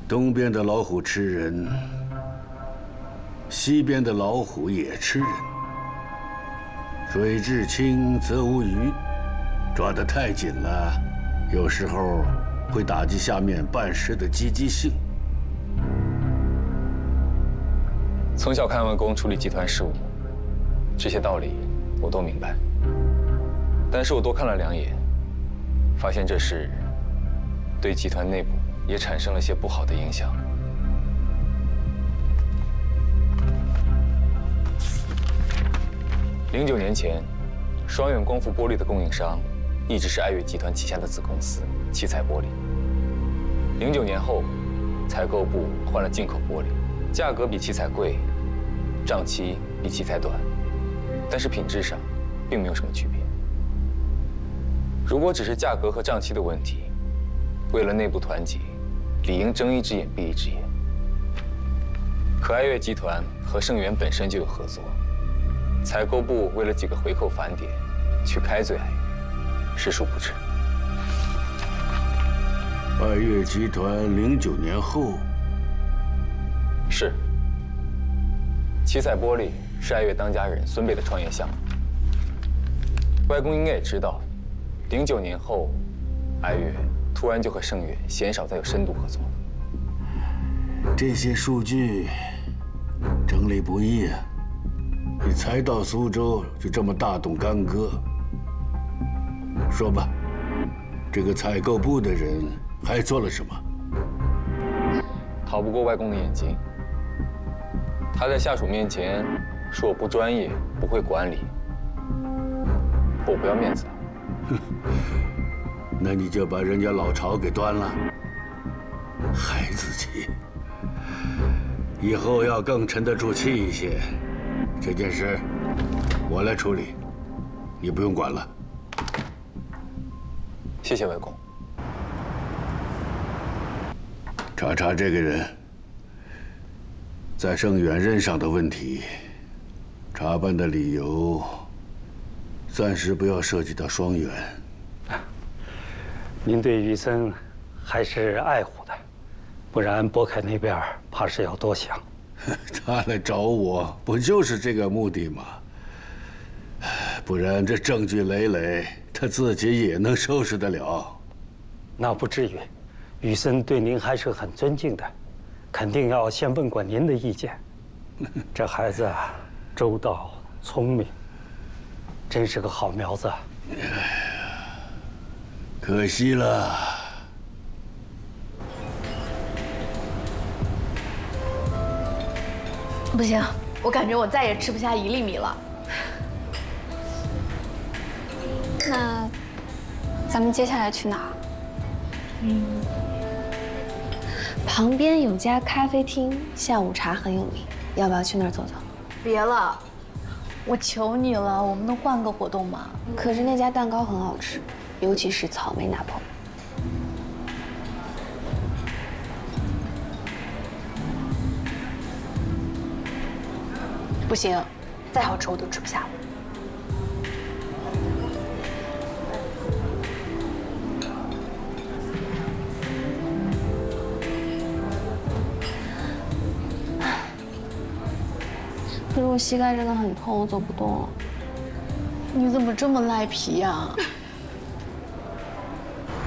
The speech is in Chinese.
东边的老虎吃人，西边的老虎也吃人。水至清则无鱼，抓得太紧了，有时候会打击下面办事的积极性。 从小看外公处理集团事务，这些道理我都明白。但是我多看了2眼，发现这事对集团内部也产生了些不好的影响。09年前，双远光伏玻璃的供应商一直是爱悦集团旗下的子公司七彩玻璃。09年后，采购部换了进口玻璃，价格比七彩贵，账期比七彩短，但是品质上并没有什么区别。如果只是价格和账期的问题，为了内部团结，理应睁一只眼闭一只眼。可爱悦集团和盛源本身就有合作，采购部为了几个回扣返点，去开罪爱悦，实属不智。 爱悦集团09年后， 是。七彩玻璃是爱悦当家人孙辈的创业项目，外公应该也知道，09年后，爱悦突然就和盛源鲜少再有深度合作。 这些数据整理不易啊！你才到苏州就这么大动干戈，说吧，这个采购部的人还做了什么？ 逃不过外公的眼睛。他在下属面前说我不专业，不会管理，我不要面子的。 那你就把人家老巢给端了，孩子气。以后要更沉得住气一些。这件事我来处理，你不用管了。 谢谢外公。 查查这个人在盛远任上的问题，查办的理由暂时不要涉及到双远。 您对于森还是爱护的，不然波凯那边怕是要多想。 他来找我，不就是这个目的吗？不然这证据累累，他自己也能收拾得了。 那不至于，宇森对您还是很尊敬的，肯定要先问过您的意见。这孩子啊，周到聪明，真是个好苗子。 可惜了。 不行，我感觉我再也吃不下1粒米了。 那咱们接下来去哪儿？旁边有家咖啡厅，下午茶很有名，要不要去那儿走走？ 别了，我求你了，我们能换个活动吗？ 可是那家蛋糕很好吃，尤其是草莓拿破。 不行，再好吃我都吃不下了。 可是我膝盖真的很痛，我走不动了。 你怎么这么赖皮呀？